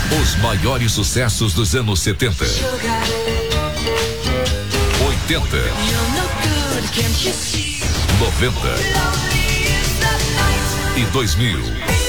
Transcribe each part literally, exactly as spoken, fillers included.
Os maiores sucessos dos anos setenta, oitenta, noventa e dois mil.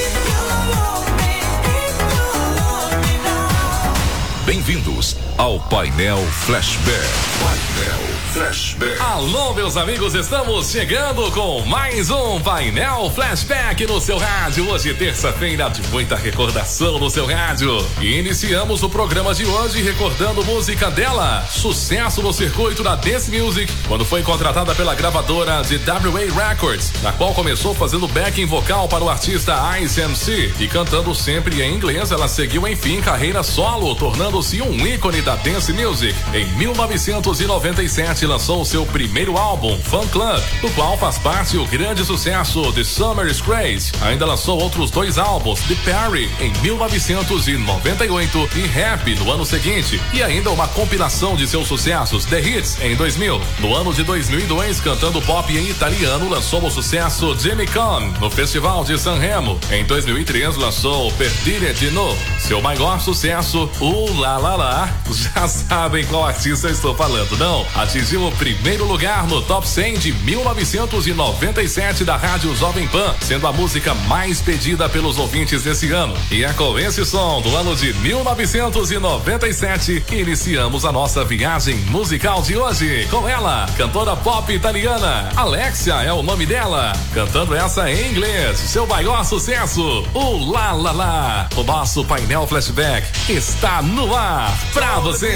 Bem-vindos ao Painel Flashback. Painel Flashback. Alô, meus amigos, estamos chegando com mais um Painel Flashback no seu rádio. Hoje, terça-feira, de muita recordação no seu rádio. E iniciamos o programa de hoje recordando música dela, sucesso no circuito da Dance Music, quando foi contratada pela gravadora de W A Records, na qual começou fazendo backing vocal para o artista Ice M C. E cantando sempre em inglês, ela seguiu, enfim, carreira solo, tornando-se um ícone da Dance Music. Em mil novecentos e noventa e sete, lançou seu primeiro álbum, Fan Club, do qual faz parte o grande sucesso The Summer's Craze. Ainda lançou outros dois álbuns, The Perry, em mil novecentos e noventa e oito, e Happy, no ano seguinte, e ainda uma compilação de seus sucessos, The Hits, em dois mil. No ano de dois mil e dois, cantando pop em italiano, lançou o sucesso Jimmy Con, no Festival de Sanremo. Em dois mil e três, lançou Per dire di no, seu maior sucesso, O La La La. Já sabem qual artista eu estou falando, não? Atingiu o primeiro lugar no Top cem de mil novecentos e noventa e sete da Rádio Jovem Pan, sendo a música mais pedida pelos ouvintes desse ano. E é com esse som do ano de mil novecentos e noventa e sete que iniciamos a nossa viagem musical de hoje. Com ela, cantora pop italiana, Alexia é o nome dela, cantando essa em inglês, seu maior sucesso, O La La La. O nosso Painel Flashback está no ar pra você.